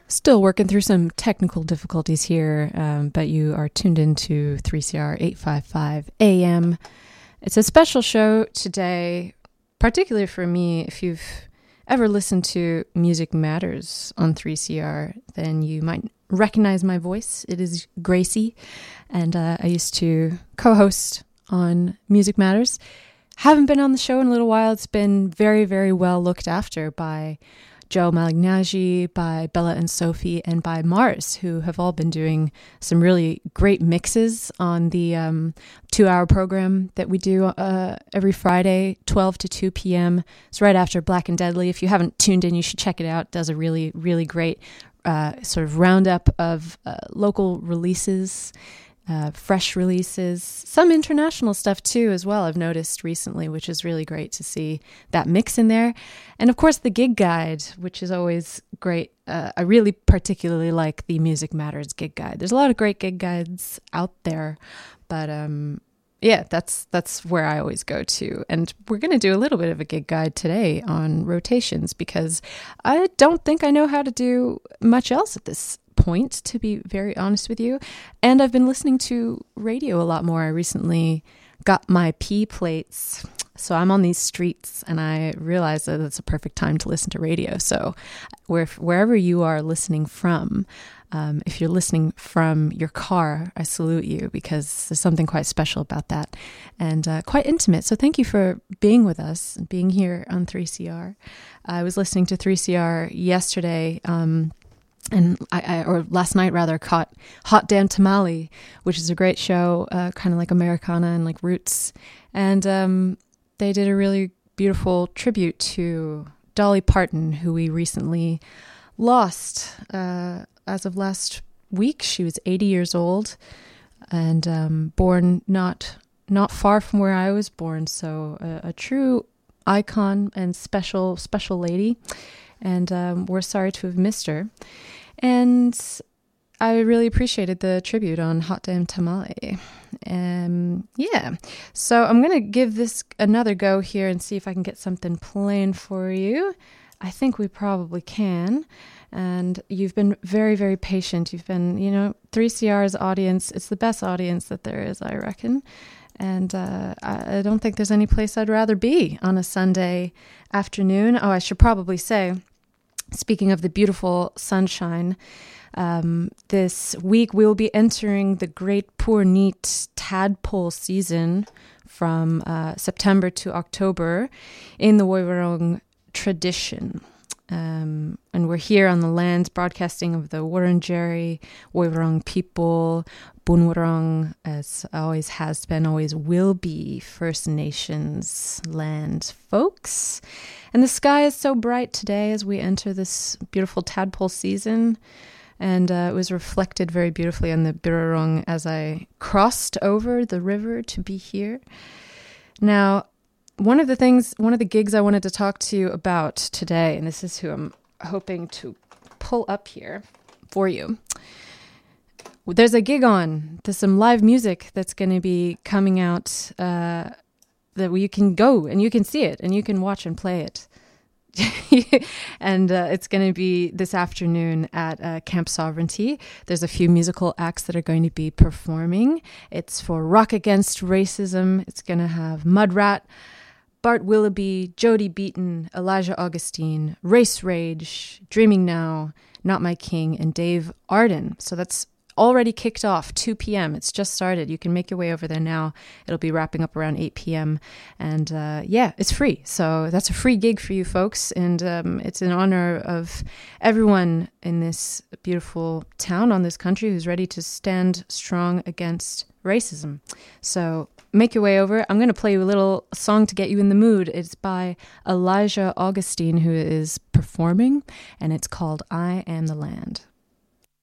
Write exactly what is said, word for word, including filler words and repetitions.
Still working through some technical difficulties here, um, but you are tuned into three C R eight fifty-five A M. It's a special show today, particularly for me. If you've ever listened to Music Matters on three C R, then you might recognize my voice. It is Gracie, and uh, I used to co-host on Music Matters. Haven't been on the show in a little while. It's been very, very well looked after by Joe Malignaggi, by Bella and Sophie, and by Mars, who have all been doing some really great mixes on the um, two-hour program that we do uh, every Friday, twelve to two p.m. It's right after Black and Deadly. If you haven't tuned in, you should check it out. It does a really, really great uh, sort of roundup of uh, local releases, Uh, fresh releases, some international stuff too as well, I've noticed recently, which is really great to see that mix in there. And of course the gig guide, which is always great. Uh, I really particularly like the Music Matters gig guide. There's a lot of great gig guides out there, but um, yeah, that's that's where I always go to. And we're going to do a little bit of a gig guide today on rotations, because I don't think I know how to do much else at this point, to be very honest with you. And I've been listening to radio a lot more. I recently got my P plates, so I'm on these streets, and I realized that it's a perfect time to listen to radio. So where, wherever you are listening from, um, if you're listening from your car, I salute you, because there's something quite special about that, and uh, quite intimate. So thank you for being with us and being here on three C R. I was listening to three C R yesterday, um, And I, I, or last night rather, caught Hot Damn Tamale, which is a great show, uh, kind of like Americana and like Roots. And um, they did a really beautiful tribute to Dolly Parton, who we recently lost uh, as of last week. She was eighty years old and um, born not not far from where I was born. So a, a true icon and special, special lady. And um, we're sorry to have missed her. And I really appreciated the tribute on Hot Damn Tamale. Um, yeah, so I'm going to give this another go here and see if I can get something playing for you. I think we probably can. And you've been very, very patient. You've been, you know, three C R's audience. It's the best audience that there is, I reckon. And uh, I don't think there's any place I'd rather be on a Sunday afternoon. Oh, I should probably say, speaking of the beautiful sunshine, um, this week we'll be entering the Great Poor Neat tadpole season from uh, September to October in the Woiwurrung tradition. Um, and we're here on the land broadcasting of the Wurundjeri, Woiwurrung people, Bunwurrung, as always has been, always will be, First Nations land folks. And the sky is so bright today as we enter this beautiful tadpole season. And uh, it was reflected very beautifully on the Birrarung as I crossed over the river to be here. Now, one of the things, one of the gigs I wanted to talk to you about today, and this is who I'm hoping to pull up here for you. There's a gig on. There's some live music that's going to be coming out uh, that you can go and you can see it and you can watch and play it. And uh, it's going to be this afternoon at uh, Camp Sovereignty. There's a few musical acts that are going to be performing. It's for Rock Against Racism. It's going to have Mudrat, Bart Willoughby, Jody Beaton, Elijah Augustine, Race Rage, Dreaming Now, Not My King, and Dave Arden. So that's already kicked off, two p.m. It's just started. You can make your way over there now. It'll be wrapping up around eight p.m. And uh, yeah, it's free. So that's a free gig for you folks. And um, it's in honor of everyone in this beautiful town, on this country, who's ready to stand strong against racism. So make your way over. I'm going to play you a little song to get you in the mood. It's by Elijah Augustine, who is performing, and it's called I Am the Land.